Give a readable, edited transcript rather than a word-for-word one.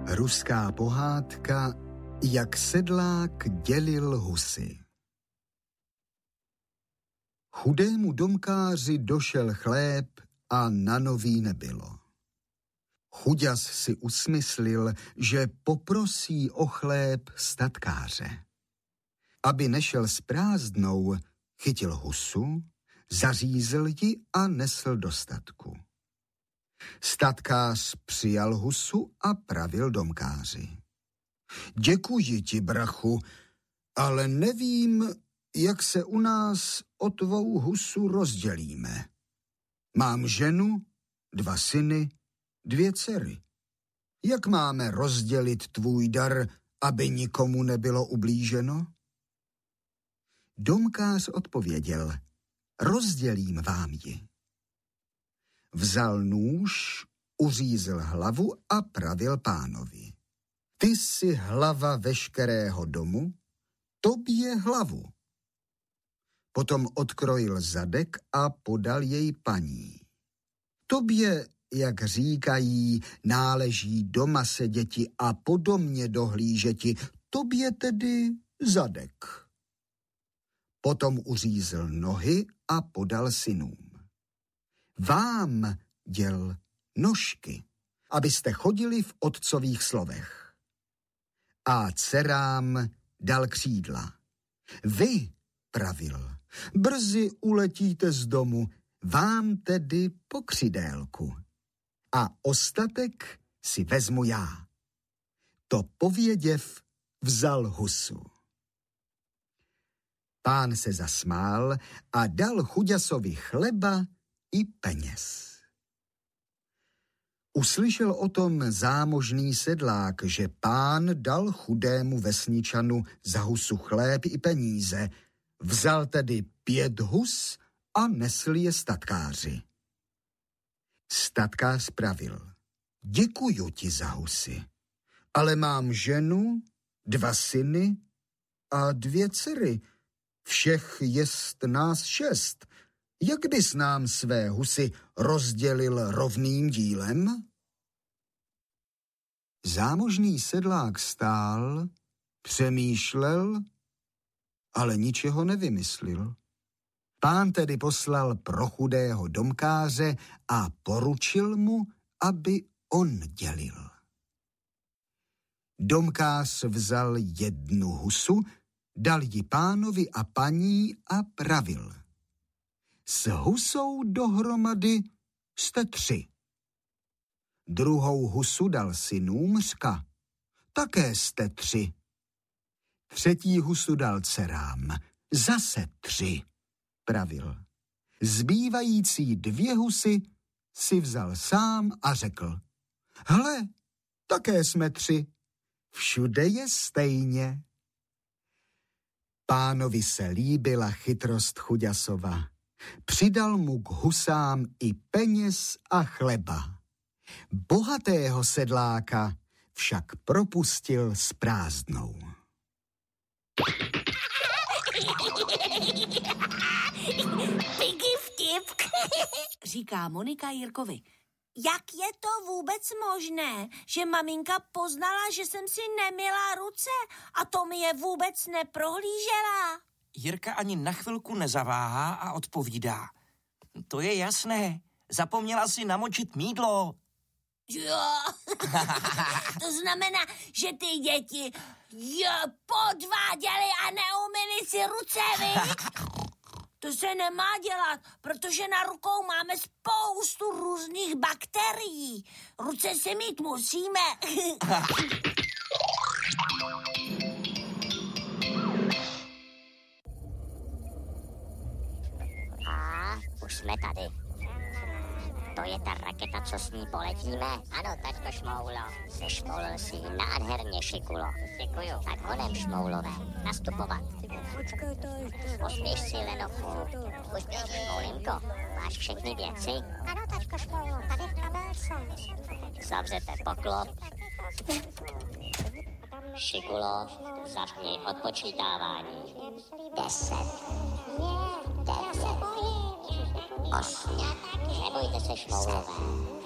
Ruská pohádka, jak sedlák dělil husy. Chudému domkáři došel chléb a na nový nebylo. Chuďas si usmyslil, že poprosí o chléb statkáře. Aby nešel s prázdnou, chytil husu, zařízl ji a nesl do statku. Statkář přijal husu a pravil domkáři. Děkuji ti, brachu, ale nevím, jak se u nás o tvou husu rozdělíme. Mám ženu, 2 syny, 2 dcery. Jak máme rozdělit tvůj dar, aby nikomu nebylo ublíženo? Domkář odpověděl, rozdělím vám ji. Vzal nůž, uřízl hlavu a pravil pánovi. Ty jsi hlava veškerého domu, tobě hlavu. Potom odkrojil zadek a podal jej paní. Tobě, jak říkají, náleží doma seděti a po domě dohlížeti, tobě tedy zadek. Potom uřízl nohy a podal synům. Vám děl nožky, abyste chodili v otcových slovech. A dcerám dal křídla. Vy, pravil, brzy uletíte z domu, vám tedy pokřidélku. A ostatek si vezmu já. To pověděv, vzal husu. Pán se zasmál a dal chuďasovi chleba i peněz. Uslyšel o tom zámožný sedlák, že pán dal chudému vesničanu za husu chléb i peníze. Vzal tedy 5 hus a nesl je statkáři. Statkář pravil, děkuju ti za husy, ale mám ženu, 2 syny a 2 dcery. Všech jest nás 6. Jak bys nám své husy rozdělil rovným dílem? Zámožný sedlák stál, přemýšlel, ale ničeho nevymyslil. Pán tedy poslal pro chudého domkáře a poručil mu, aby on dělil. Domkář vzal 1 husu, dal ji pánovi a paní a pravil. S husou dohromady jste 3. Druhou husu dal synům, řka. Také jste 3. 3. husu dal dcerám. Zase 3, pravil. Zbývající 2 husy si vzal sám a řekl. Hle, také jsme 3. Všude je stejně. Pánovi se líbila chytrost chuďasova. Přidal mu k husám i peněz a chleba. Bohatého sedláka však propustil s prázdnou. Piggy vtip, říká Monika Jirkovi. Jak je to vůbec možné, že maminka poznala, že jsem si nemyla ruce a to mi je vůbec neprohlížela? Jirka ani na chvilku nezaváhá a odpovídá. To je jasné, zapomněla si namočit mýdlo. Jo, to znamená, že ty děti podváděly a neumyly si ruce, viď? To se nemá dělat, protože na rukou máme spoustu různých bakterií. Ruce si mít musíme. A už jsme tady. To je ta raketa, co s ní poletíme? Ano, taťko Šmoulo. Se šmolil si nádherně, Šikulo. Děkuju. Tak honem, Šmoulové. Nastupovat. Posměš si, Lenochu. Už běží, Šmoulinko. Máš všechny věci? Ano, taťko Šmoulo, tady v kabelce. Zavřete poklop. Šikulo, zapni odpočítávání. 10. 9. 8. Nebojte se, Šmoulové.